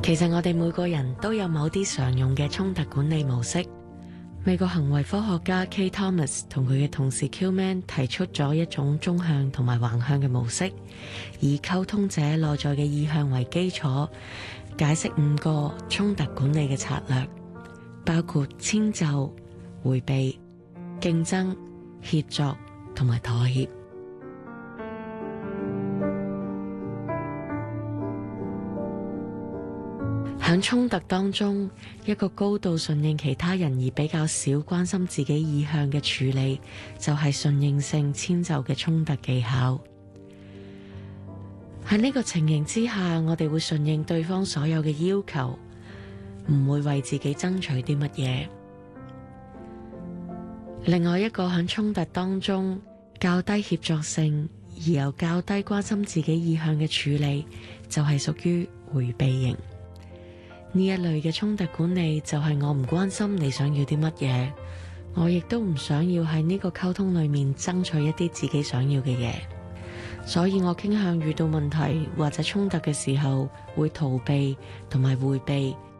其實我哋每個人都有某啲常用嘅衝突管理模式。美國行為科學家 Kay Thomas 同佢嘅同事 Kuhlman 提出咗一種縱向同埋橫向嘅模式，以溝通者內在嘅意向為基礎，解釋5個衝突管理嘅策略，包括遷就、迴避、競爭、協作同埋妥協。喺衝突當中，一個高度順應其他人而比較少關心自己意向嘅處理，就係順應性遷就嘅衝突技巧。喺呢個情形之下，我哋會順應對方所有嘅要求，唔會為自己爭取啲乜嘢。另外一個喺衝突當中較低協作性而又較低關心自己意向嘅處理，就係屬於迴避型。呢一類嘅衝突管理就係我唔關心你想要啲乜嘢，我亦都唔想要喺呢個溝通裏面爭取一啲自己想要嘅嘢，所以我傾向遇到問題或者衝突嘅時候會逃避同埋迴避